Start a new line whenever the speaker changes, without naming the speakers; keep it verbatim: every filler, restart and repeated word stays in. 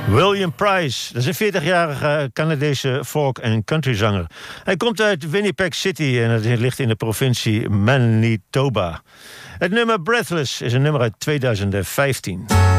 William Price, dat is een veertigjarige Canadese folk- en countryzanger. Hij komt uit Winnipeg City en het ligt in de provincie Manitoba. Het nummer Breathless is een nummer uit tweeduizend vijftien.